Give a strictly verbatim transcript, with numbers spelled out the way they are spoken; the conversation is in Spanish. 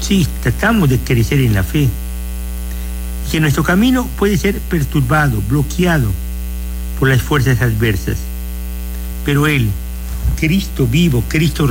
Sí, tratamos de crecer en la fe. Y que nuestro camino puede ser perturbado, bloqueado por las fuerzas adversas. Pero Él, Cristo vivo, Cristo